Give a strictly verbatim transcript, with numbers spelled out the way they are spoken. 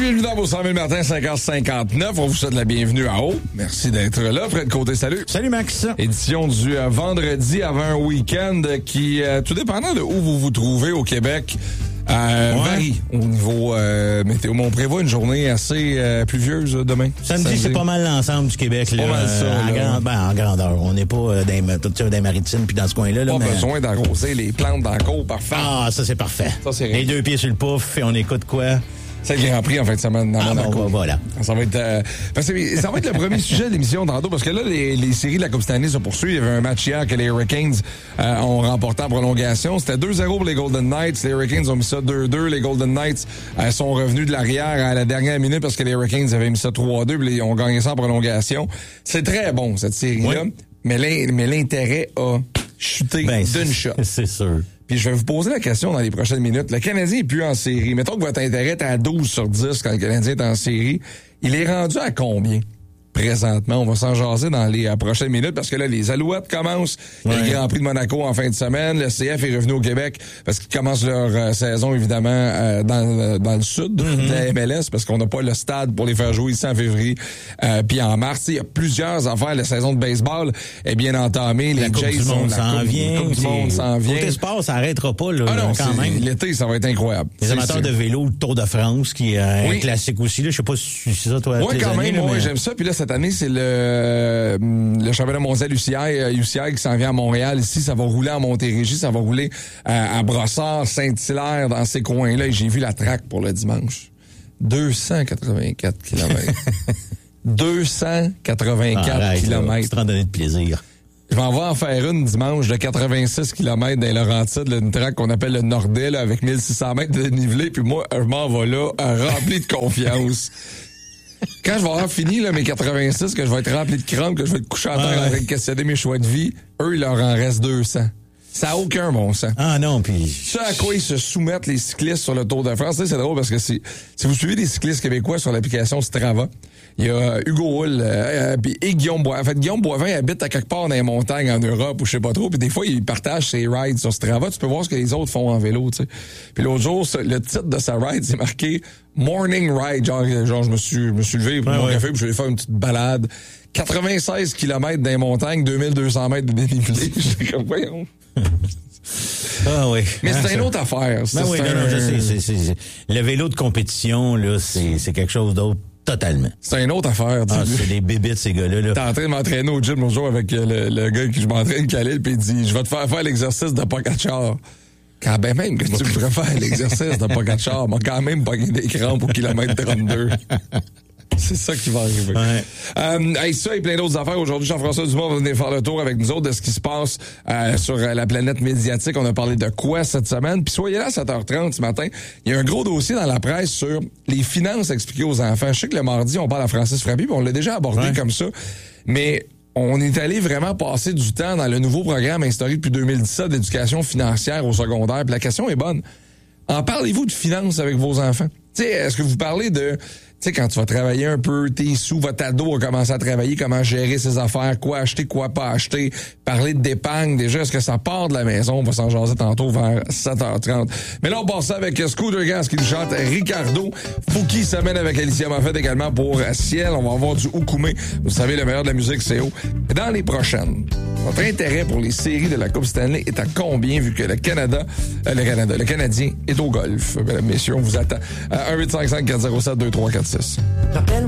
bienvenue dans vos cent mille matin, cinq heures cinquante-neuf. On vous souhaite la bienvenue à haut. Merci d'être là. Fred Côté, salut. Salut, Max. Édition du euh, vendredi avant un week-end qui, euh, tout dépendant de où vous vous trouvez au Québec, euh, ouais. varie au niveau euh, météo. On prévoit une journée assez euh, pluvieuse demain. Samedi, Samedi, c'est pas mal l'ensemble du Québec. Là, pas mal ça. Euh, en, grand, ben, en grandeur. On n'est pas euh, dans, tout ça, dans les maritimes puis dans ce coin-là. Là, pas mais... besoin d'arroser les plantes dans le cours, parfait. Ah, ça, c'est parfait. Ça, c'est les deux pieds sur le pouf et on écoute quoi? C'est le Grand Prix en fin de semaine dans ah, Monaco. Bon, voilà. Ça va être euh, parce que ça va être le premier sujet de l'émission tantôt parce que là les, les séries de la Coupe Stanley se poursuivent. Il y avait un match hier que les Hurricanes euh, ont remporté en prolongation. C'était deux zéro pour les Golden Knights. Les Hurricanes ont mis ça deux deux. Les Golden Knights euh, sont revenus de l'arrière à la dernière minute parce que les Hurricanes avaient mis ça trois deux puis ils ont gagné ça en prolongation. C'est très bon cette série-là, oui. mais, l'in- mais l'intérêt a chuté ben, d'une shot. C'est sûr. Puis je vais vous poser la question dans les prochaines minutes. Le Canadien est plus en série. Mettons que votre intérêt est à douze sur dix quand le Canadien est en série. Il est rendu à combien présentement? On va s'en jaser dans les euh, prochaines minutes parce que là, les Alouettes commencent. Ouais. Il y a le Grand Prix de Monaco en fin de semaine. Le C F est revenu au Québec parce qu'ils commencent leur euh, saison, évidemment, euh, dans, euh, dans le sud mm-hmm. de la M L S parce qu'on n'a pas le stade pour les faire jouer ici en février euh, puis en mars. Il y a plusieurs affaires. La saison de baseball est bien entamée. Les Jays du monde s'en vient. Coupe du monde s'en vient. Côté sport, ça n'arrêtera pas là, ah non, quand même. L'été, ça va être incroyable. Les amateurs de vélo, le Tour de France, qui est euh, oui. un classique aussi. Là. Je sais pas si c'est ça, toi. Oui, quand années, même. Là, moi, mais... j'aime ça. Puis là, cette année, c'est le Euh, le championnat mondial U C I, U C I qui s'en vient à Montréal. Ici, ça va rouler à Montérégie, ça va rouler à, à Brossard, Saint-Hilaire, dans ces coins-là. Et j'ai vu la track pour le dimanche. deux cent quatre-vingt-quatre kilomètres. deux cent quatre-vingt-quatre ah, kilomètres. C'est en donner de plaisir. Je vais en voir en faire une dimanche de quatre-vingt-six kilomètres dans les Laurentides, une track qu'on appelle le Nordais, là, avec mille six cents mètres de dénivelé. Puis moi, je m'en vais là, rempli de confiance. Quand je vais avoir fini là, mes quatre-vingt-six, que je vais être rempli de crampes, que je vais être couché à terre en train de questionner mes choix de vie, eux, il leur en reste deux cents. Ça n'a aucun bon sens. Ah non, puis... Ce à quoi ils se soumettent les cyclistes sur le Tour de France, c'est drôle parce que c'est, si vous suivez des cyclistes québécois sur l'application Strava, il y a Hugo Hull euh, euh, et Guillaume Boivin. En fait, Guillaume Boivin habite à quelque part dans les montagnes en Europe ou je sais pas trop, puis des fois, il partage ses rides sur Strava. Tu peux voir ce que les autres font en vélo, tu sais. Puis l'autre jour, le titre de sa ride, c'est marqué « Morning Ride ». Genre, genre je me suis, je me suis levé pour ouais, mon ouais. café puis je vais faire une petite balade. quatre-vingt-seize kilomètres dans les montagnes, deux mille deux cents mètres de dénivelé. J'étais comme, voyons. Ah oui. Mais c'est ah, une ça... autre affaire. Ben oui, non, non, je sais. C'est, c'est, c'est... Le vélo de compétition, là, c'est, c'est quelque chose d'autre totalement. C'est une autre affaire. Ah, c'est des bébites, ces gars-là. Là. T'es en train de m'entraîner au gym l'autre jour avec le, le gars que je m'entraîne, Khalil, puis il dit, je vais te faire faire l'exercice de Pogacar. Quand ben même que tu voudrais faire l'exercice de Pogacar, m'a quand même pogné des crampes au kilomètre trente-deux. C'est ça qui va arriver. Ouais. Euh, hey, ça et plein d'autres affaires. Aujourd'hui, Jean-François Dumas va venir faire le tour avec nous autres de ce qui se passe euh, sur la planète médiatique. On a parlé de quoi cette semaine? Puis soyez là à sept heures trente ce matin. Il y a un gros dossier dans la presse sur les finances expliquées aux enfants. Je sais que le mardi, on parle à Francis Frappy, puis on l'a déjà abordé ouais. comme ça. Mais on est allé vraiment passer du temps dans le nouveau programme instauré depuis deux mille dix-sept d'éducation financière au secondaire. Puis la question est bonne. En parlez-vous de finances avec vos enfants? Tu sais, est-ce que vous parlez de... Tu sais, quand tu vas travailler un peu, tes sous, votre ado a commencé à travailler, comment gérer ses affaires, quoi acheter, quoi pas acheter, parler d'épargne, déjà, est-ce que ça part de la maison? On va s'en jaser tantôt vers sept heures trente. Mais là, on passe ça avec Scooter Gas qui nous chante Ricardo. Fouki s'amène avec Alicia Moffett également pour Ciel. On va avoir du Oukoumé. Vous savez, le meilleur de la musique, c'est haut. Dans les prochaines, votre intérêt pour les séries de la Coupe Stanley est à combien vu que le Canada, euh, le Canada, le Canadien est au golf? Mesdames, messieurs, on vous attend. Euh, un huit cinq cinq quatre zéro sept deux trois quatre six.